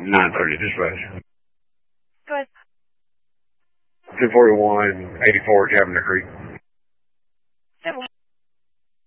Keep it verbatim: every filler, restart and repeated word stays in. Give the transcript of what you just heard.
nine thirty, dispatch. Go ahead. two forty-one eighty-four Cavender Creek.